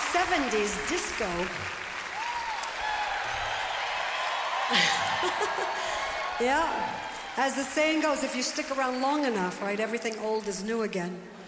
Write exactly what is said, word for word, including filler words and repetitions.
seventies disco. Yeah. As the saying goes, if you stick around long enough, right, everything old is new again.